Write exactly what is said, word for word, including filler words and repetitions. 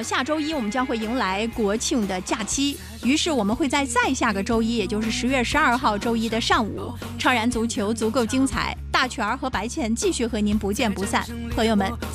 呃，下周一我们将会迎来国庆的假期，于是我们会在再下个周一，也就是十月十二号周一的上午，超然足球足够精彩，大全儿和白倩继续和您不见不散，朋友们。